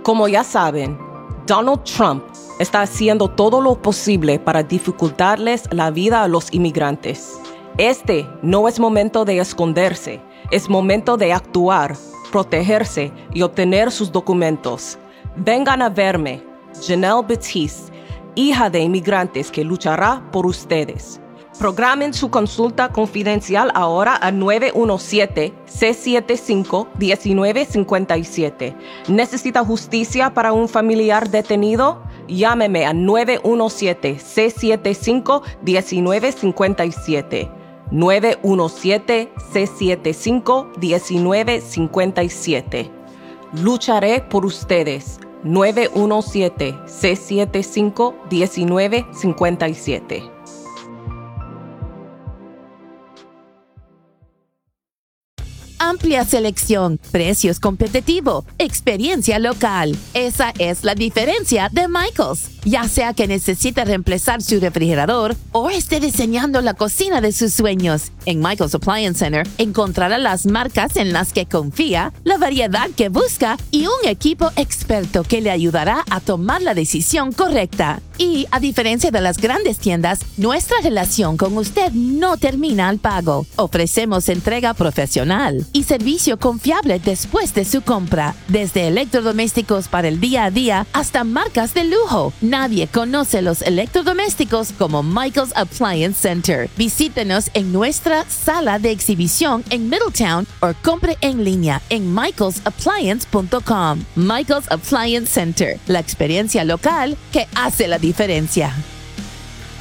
Como ya saben, Donald Trump está haciendo todo lo posible para dificultarles la vida a los inmigrantes. Este no es momento de esconderse, es momento de actuar, protegerse y obtener sus documentos. Vengan a verme, Janelle Batiste, hija de inmigrantes que luchará por ustedes. Programen su consulta confidencial ahora a 917-675-1957. ¿Necesita justicia para un familiar detenido? Llámeme a 917-675-1957. 917-675-1957. Lucharé por ustedes. 917-675-1957. Amplia selección, precios competitivos, experiencia local. Esa es la diferencia de Michaels. Ya sea que necesite reemplazar su refrigerador o esté diseñando la cocina de sus sueños, en Michaels Appliance Center encontrará las marcas en las que confía, la variedad que busca y un equipo experto que le ayudará a tomar la decisión correcta. Y, a diferencia de las grandes tiendas, nuestra relación con usted no termina al pago. Ofrecemos entrega profesional y servicio confiable después de su compra, desde electrodomésticos para el día a día hasta marcas de lujo. Nadie conoce los electrodomésticos como Michaels Appliance Center. Visítenos en nuestra sala de exhibición en Middletown o compre en línea en michaelsappliance.com. Michaels Appliance Center, la experiencia local que hace la diferencia.